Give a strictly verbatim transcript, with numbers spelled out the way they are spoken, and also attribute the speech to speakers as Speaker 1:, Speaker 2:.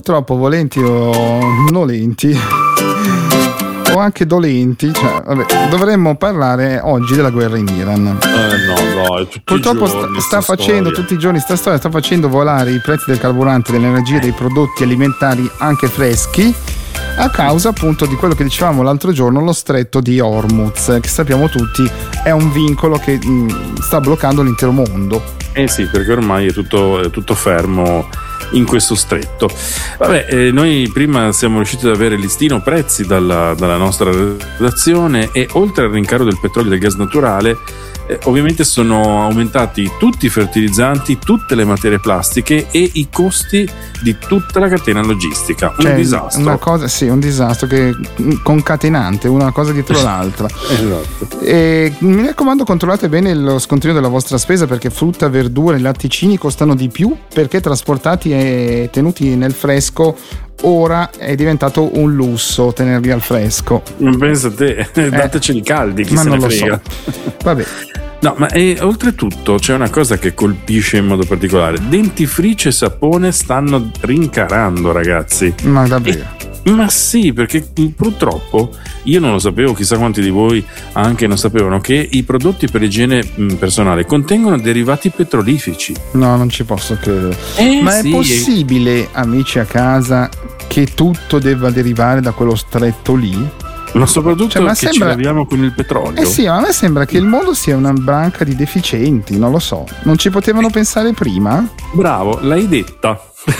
Speaker 1: purtroppo, volenti o nolenti, o anche dolenti, cioè, vabbè, dovremmo parlare oggi della guerra in Iran.
Speaker 2: Eh no, no, è tutti
Speaker 1: Purtroppo
Speaker 2: i giorni,
Speaker 1: sta, sta facendo
Speaker 2: storia.
Speaker 1: tutti i giorni sta storia sta facendo volare i prezzi del carburante, dell'energia, dei prodotti alimentari anche freschi, a causa appunto di quello che dicevamo l'altro giorno, lo stretto di Hormuz, che sappiamo tutti è un vincolo che mh, sta bloccando l'intero mondo.
Speaker 2: Eh sì, perché ormai è tutto, è tutto fermo in questo stretto. Vabbè, eh, noi prima siamo riusciti ad avere il listino prezzi dalla, dalla nostra redazione, e oltre al rincaro del petrolio e del gas naturale, eh, ovviamente sono aumentati tutti i fertilizzanti, tutte le materie plastiche e i costi di tutta la catena logistica. Un
Speaker 1: Cioè,
Speaker 2: disastro.
Speaker 1: Una cosa, sì, un disastro che concatenante, una cosa dietro l'altra.
Speaker 2: Esatto.
Speaker 1: E mi raccomando, controllate bene lo scontrino della vostra spesa, perché frutta, verdura e latticini costano di più perché trasportati e tenuti nel fresco. Ora è diventato un lusso tenerli al fresco.
Speaker 2: Pensa a te, dateceli caldi, chi
Speaker 1: ma
Speaker 2: se
Speaker 1: non
Speaker 2: ne
Speaker 1: lo
Speaker 2: frega.
Speaker 1: so. Vabbè.
Speaker 2: No, ma e, oltretutto c'è una cosa che colpisce in modo particolare: dentifricio e sapone stanno rincarando, ragazzi.
Speaker 1: Ma davvero?
Speaker 2: E, ma sì, perché purtroppo io non lo sapevo, chissà quanti di voi anche non sapevano, che i prodotti per igiene personale contengono derivati petroliferi.
Speaker 1: No, non ci posso credere.
Speaker 2: Eh,
Speaker 1: ma
Speaker 2: sì,
Speaker 1: è possibile, amici a casa, che tutto debba derivare da quello stretto lì?
Speaker 2: Ma soprattutto
Speaker 1: Cioè, ma
Speaker 2: che
Speaker 1: sembra...
Speaker 2: ci laviamo con il petrolio.
Speaker 1: Eh sì, ma a me sembra che il mondo sia una branca di deficienti, non lo so. Non ci potevano pensare prima?
Speaker 2: Bravo, l'hai detta.